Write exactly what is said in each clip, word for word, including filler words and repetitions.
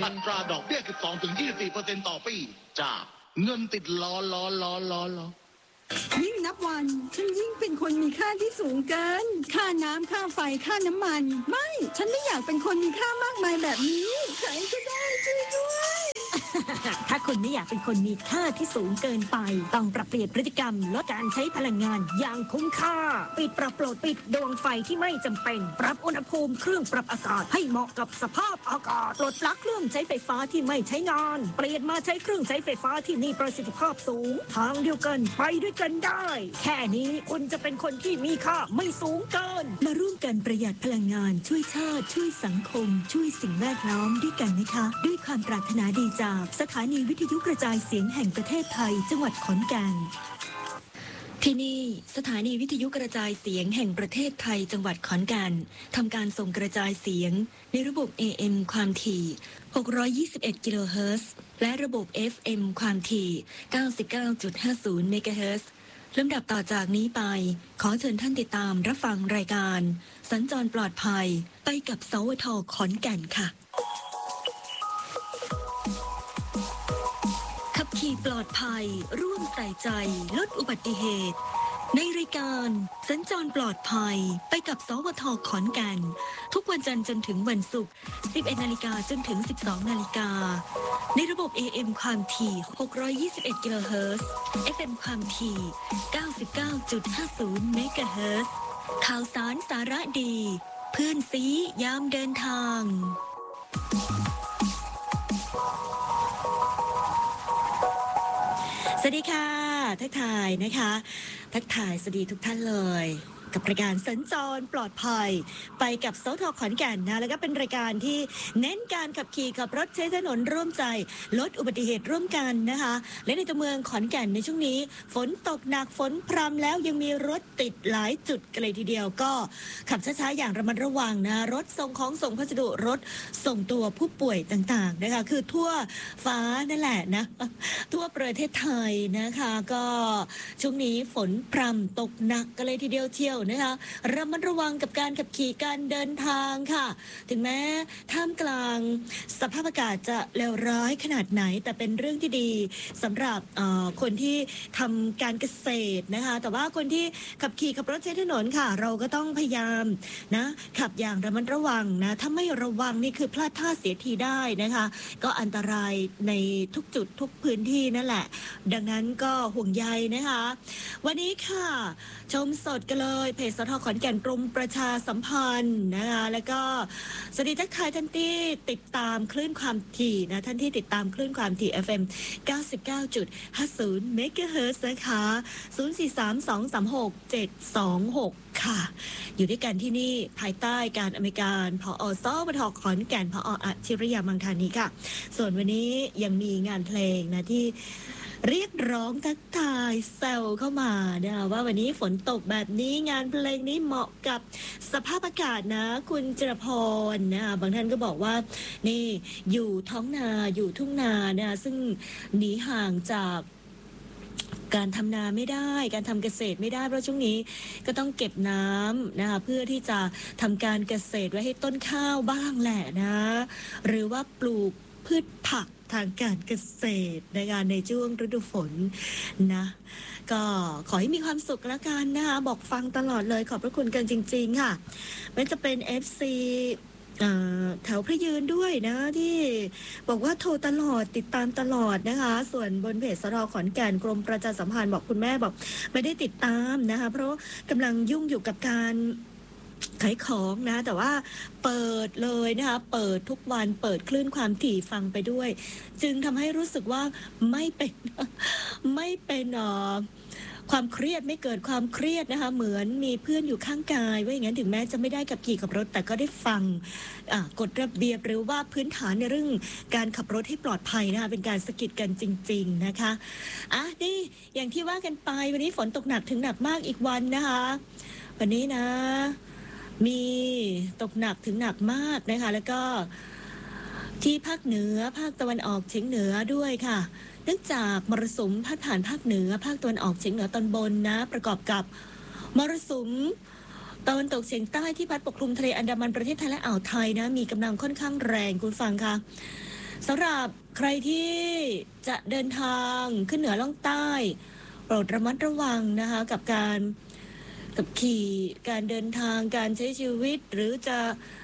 อัตราดอกเบี้ย สิบสองถึงยี่สิบสี่เปอร์เซ็นต์ ต่อปีจากเงินติดล้อล้อล้อล้อล้อยิ่งนับวันฉันยิ่งเป็นคนมีค่าที่สูงเกินค่าน้ำค่าไฟค่าน้ำมันไม่ฉันไม่อยากเป็นคนมีค่ามากมายแบบนี้ใครก็ได้ช่วยด้วยถ้าคุณไม่อยากเป็นคนมีค่าที่สูงเกินไปต้องปรับเปลี่ยนพฤติกรรมลดการใช้พลังงานอย่างคุ้มค่าปิดปรับโปรดปิดดวงไฟที่ไม่จำเป็นปรับอุณหภูมิเครื่องปรับอากาศให้เหมาะกับสภาพอากาศปลดปลั๊กเครื่องใช้ไฟฟ้าที่ไม่ใช้งานเปลี่ยนมาใช้เครื่องใช้ไฟฟ้าที่มีประสิทธิภาพสูงทางเดียวกันไปด้วยกันได้แค่นี้คุณจะเป็นคนที่มีค่าไม่สูงเกินมาร่วมกันประหยัดพลังงานช่วยชาติช่วยสังคมช่วยสิ่งแวดล้อมด้วยกันนะคะด้วยความปรารถนาดีจากสถานีวิทยุกระจายเสียงแห่งประเทศไทยจังหวัดขอนแก่นที่นี่สถานีวิทยุกระจายเสียงแห่งประเทศไทยจังหวัดขอนแก่นทำการส่งกระจายเสียงในระบบ เอ เอ็ม ความถี่หกร้อยยี่สิบเอ็ดกิโลเฮิรตซ์และระบบ เอฟ เอ็ม ความถี่ เก้าสิบเก้าจุดห้าศูนย์ เมกะเฮิรตซ์ลำดับต่อจากนี้ไปขอเชิญท่านติดตามรับฟังรายการสัญจรปลอดภัยไปกับสวท.ขอนแก่นค่ะขับขี่ปลอดภัยร่วมใส่ใจลดอุบัติเหตุในรายการสัญจรปลอดภัยไปกับสวท.ขอนแก่นทุกวันจันทร์จนถึงวันศุกร์ สิบเอ็ดนาฬิกาจนถึง สิบสองนาฬิกาในระบบ เอ เอ็ม ความถี่หกร้อยยี่สิบเอ็ดกิโลเฮิรตซ์ เอฟ เอ็ม ความถี่ เก้าสิบเก้าจุดห้าศูนย์ เมกะเฮิรตซ์ข่าวสารสาระดีเพื่อนซียามเดินทางสวัสดีค่ะทักทายนะคะทักทายสวัสดีทุกท่านเลยกับรายการสัญจรปลอดภัยไปกับสวท.ขอนแก่นนะแล้วก็เป็นรายการที่เน้นการขับขี่ขับรถใช้ถนนร่วมใจลดอุบัติเหตุร่วมกันนะคะและในตัวเมืองขอนแก่นในช่วงนี้ฝนตกหนักฝนพรำแล้วยังมีรถติดหลายจุดกันเลยทีเดียวก็ขับช้าๆอย่างระมัดระวังนะรถส่งของส่งพัสดุรถส่งตัวผู้ป่วยต่างๆนะคะคือทั่วฟ้านั่นแหละนะทั่วประเทศไทยนะคะก็ช่วงนี้ฝนพรำตกหนักกันเลยทีเดียวเที่ยวนะคะระมัดระวังกับการขับขี่การเดินทางค่ะถึงแม้ท่ามกลางสภาพอากาศจะเลวร้ายขนาดไหนแต่เป็นเรื่องที่ดีสำหรับคนที่ทำการเกษตรนะคะแต่ว่าคนที่ขับขี่ขับรถใช้ถนนค่ะเราก็ต้องพยายามนะขับอย่างระมัดระวังนะถ้าไม่ระวังนี่คือพลาดท่าเสียทีได้นะคะก็อันตรายในทุกจุดทุกพื้นที่นั่นแหละดังนั้นก็ห่วงใยนะคะวันนี้ค่ะชมสดกันเลยเพจสท.ขอนแก่นกรมประชาสัมพันธ์นะคะแล้วก็สวัสดีทักทายท่านที่ติดตามคลื่นความถี่นะท่านที่ติดตามคลื่นความถี่ เอฟ เอ็ม เก้าสิบเก้าจุดห้าศูนย์ เมกะเฮิรตซ์นะคะศูนย์ สี่ สาม สอง สาม หก เจ็ด สอง หกค่ะอยู่ด้วยกันที่นี่ภายใต้การอำนวยการผอ.สวท.ขอนแก่นผอ.อัจฉริยะมังคานีค่ะส่วนวันนี้ยังมีงานเพลงนะที่เรียกร้องทักทายแซวเข้ามานะว่าวันนี้ฝนตกแบบนี้งานเพลงนี้เหมาะกับสภาพอากาศนะคุณจรพรนะบางท่านก็บอกว่านี่อยู่ท้องนาอยู่ทุ่งนานะซึ่งหนีห่างจากการทำนาไม่ได้การทำเกษตรไม่ได้เพราะช่วงนี้ก็ต้องเก็บน้ำนะคะเพื่อที่จะทำการเกษตรไว้ให้ต้นข้าวบ้างแหละนะหรือว่าปลูกพืชผักทางการเกษตรในงานในช่วงฤดูฝนนะก็ขอให้มีความสุขแล้วกันนะคะบอกฟังตลอดเลยขอบพระคุณกันจริงๆค่ะมันจะเป็น เอฟ ซี แถวพระยืนด้วยนะที่บอกว่าโทรตลอดติดตามตลอดนะคะส่วนบนเพจสท.ขอนแก่นกรมประชาสัมพันธ์บอกคุณแม่บอกไม่ได้ติดตามนะคะเพราะกำลังยุ่งอยู่กับการขายของนะแต่ว่าเปิดเลยนะคะเปิดทุกวันเปิดคลื่นความถี่ฟังไปด้วยจึงทำให้รู้สึกว่าไม่เป็นไม่เป็นเอ่อความเครียดไม่เกิดความเครียดนะคะเหมือนมีเพื่อนอยู่ข้างกายว่าอย่างนั้นถึงแม้จะไม่ได้ขับขี่ขับรถแต่ก็ได้ฟังกฎระเบียบหรือว่าพื้นฐานในเรื่องการขับรถให้ปลอดภัยนะคะเป็นการสะกิดกันจริงๆนะคะอ่ะนี่อย่างที่ว่ากันไปวันนี้ฝนตกหนักถึงหนักมากอีกวันนะคะวันนี้นะมีตกหนักถึงหนักมากนะคะแล้วก็ที่ภาคเหนือภาคตะวันออกเฉียงเหนือด้วยค่ะเนื่องจากมรสุมพัดผ่านภาคเหนือภาคตะวันออกเฉียงเหนือตอนบนนะประกอบกับมรสุมตะวันตกเฉียงใต้ที่พัดปกคลุมทะเลอันดามันประเทศไทยและอ่าวไทยนะมีกำลังค่อนข้างแรงคุณฟังค่ะสำหรับใครที่จะเดินทางขึ้นเหนือล่องใต้โปรดระมัดระวังนะคะกับการกับขี่การเดินทางการใช้ชีวิตหรือจะ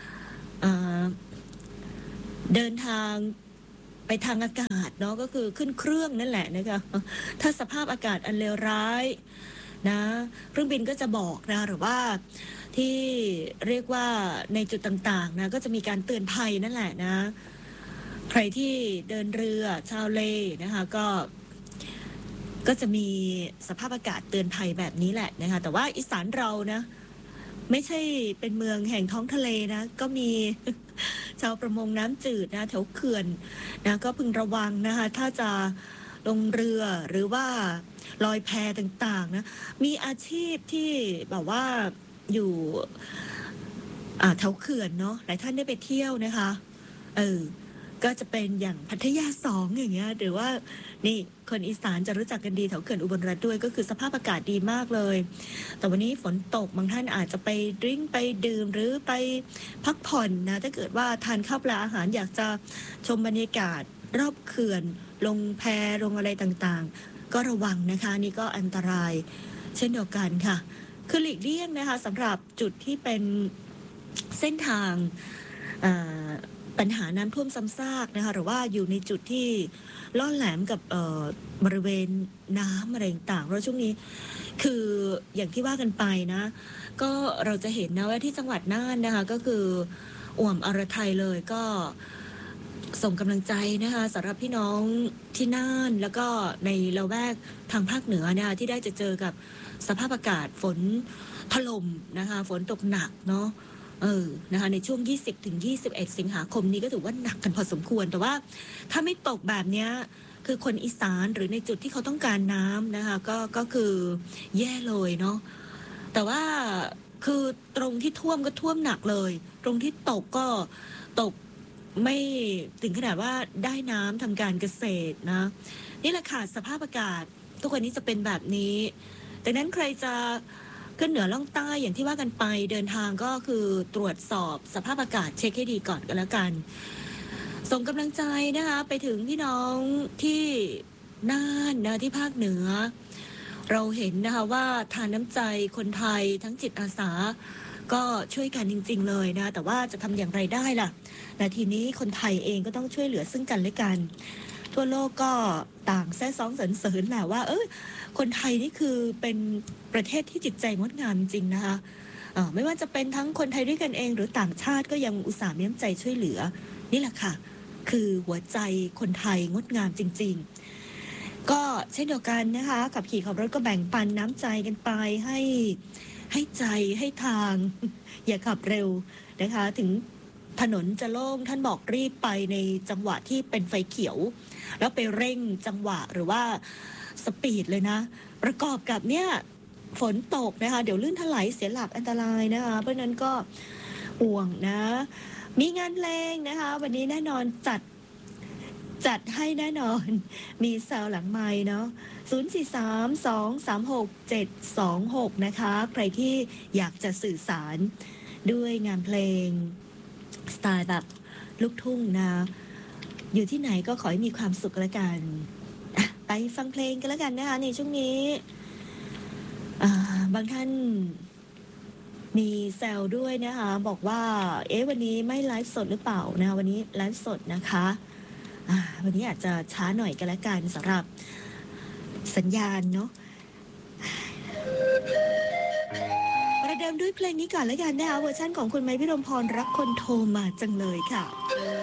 เดินทางไปทางอากาศเนาะก็คือขึ้นเครื่องนั่นแหละนะคะถ้าสภาพอากาศอันเลวร้ายนะเครื่องบินก็จะบอกนะหรือว่าที่เรียกว่าในจุดต่างๆนะก็จะมีการเตือนภัยนั่นแหละนะใครที่เดินเรือชาวเลนะคะก็ก็จะมีสภาพอากาศเตือนภัยแบบนี้แหละนะคะแต่ว่าอีสานเรานะไม่ใช่เป็นเมืองแห่งท้องทะเลนะก็มีชาวประมงน้ำจืดนะแถวเขื่อนนะก็พึงระวังนะคะถ้าจะลงเรือหรือว่าลอยแพต่างๆนะมีอาชีพที่แบบว่าอยู่แถวเขื่อนเนาะหลายท่านได้ไปเที่ยวนะคะเออก็จะเป็นอย่างพัทยาสองอย่างเงี้ยหรือว่านี่คนอีสานจะรู้จักกันดีแถวเขื่อนอุบลรัตน์ด้วยก็คือสภาพอากาศดีมากเลยแต่วันนี้ฝนตกบางท่านอาจจะไปดริ้งไปดื่มหรือไปพักผ่อนนะถ้าเกิดว่าทานข้าวปลาอาหารอยากจะชมบรรยากาศรอบเขื่อนลงแพลงอะไรต่างๆก็ระวังนะคะนี่ก็อันตรายเช่นเดียวกันค่ะคือหลีกเลี่ยงนะคะสำหรับจุดที่เป็นเส้นทางปัญหาน้ำท่วมซ้ำซากนะคะหรือว่าอยู่ในจุดที่ล่อแหลมกับบริเวณน้ำอะไรต่างๆเพราะช่วงนี้คืออย่างที่ว่ากันไปนะก็เราจะเห็นนะว่าที่จังหวัดน่านนะคะก็คืออ่วมอรไทยเลยก็ส่งกำลังใจนะคะสำหรับพี่น้องที่น่านแล้วก็ในละแวกทางภาคเหนือนะคะที่ได้จะเจอกับสภาพอากาศฝนถล่มนะคะฝนตกหนักเนาะเออนะคะในช่วง ยี่สิบถึงยี่สิบเอ็ด สิงหาคมนี้ก็ถือว่าหนักกันพอสมควรแต่ว่าถ้าไม่ตกแบบนี้คือคนอีสานหรือในจุดที่เขาต้องการน้ำนะคะก็ก็คือแย่เลยเนาะแต่ว่าคือตรงที่ท่วมก็ท่วมหนักเลยตรงที่ตกก็ตกไม่ถึงขนาดว่าได้น้ำทำการเกษตรนะนี่แหละค่ะสภาพอากาศทุกวันนี้จะเป็นแบบนี้ดังนั้นใครจะขึ้นเหนือล่องใต้อย่างที่ว่ากันไปเดินทางก็คือตรวจสอบสภาพอากาศเช็คให้ดีก่อนก็แล้วกันส่งกำลังใจนะคะไปถึงพี่น้องที่น่านนะที่ภาคเหนือเราเห็นนะคะว่าทานน้ำใจคนไทยทั้งจิตอาสาก็ช่วยกันจริงๆเลยนะแต่ว่าจะทำอย่างไรได้ล่ะนาทีนี้คนไทยเองก็ต้องช่วยเหลือซึ่งกันและกันทั่วโลกก็ต่างแซ่ซ้องสรรเสริญแหละว่าเออคนไทยนี่คือเป็นประเทศที่จิตใจงดงามจริงนะคะไม่ว่าจะเป็นทั้งคนไทยด้วยกันเองหรือต่างชาติก็ยังอุตส่าห์มีน้ำใจช่วยเหลือนี่แหละค่ะคือหัวใจคนไทยงดงามจริงๆก็เช่นเดียวกันนะคะขับขี่ขับรถก็แบ่งปันน้ำใจกันไปให้ให้ใจให้ทางอย่าขับเร็วนะคะถึงถนนจะโล่งท่านบอกรีบไปในจังหวะที่เป็นไฟเขียวแล้วไปเร่งจังหวะหรือว่าสปีดเลยนะประกอบกับเนี่ยฝนตกนะคะเดี๋ยวลื่นถลายเสียหลักอันตรายนะคะเพราะนั้นก็ห่วงนะมีงานเพลงนะคะวันนี้แน่นอนจัดจัดให้แน่นอนมีแซวหลังไมค์เนาะศูนย์ สี่ สาม สอง สาม หก เจ็ด สอง หกนะคะใครที่อยากจะสื่อสารด้วยงานเพลงสไตล์แบบลูกทุ่งนะอยู่ที่ไหนก็ขอให้มีความสุขแล้วกันไปฟังเพลงกันแล้วกันนะคะในช่วงนี้บางท่านมีแซวด้วยนะคะบอกว่าเอ๊ะวันนี้ไม่ไลฟ์สดหรือเปล่านะวันนี้ไลฟ์สดนะคะวันนี้อาจจะช้าหน่อยกันแล้วกันสำหรับสัญญาณเนาะประเดิมด้วยเพลงนี้ก่อนแล้วกันนะคะเวอร์ชันของคุณไม้พิรมพรรักคนโทรมาจังเลยค่ะ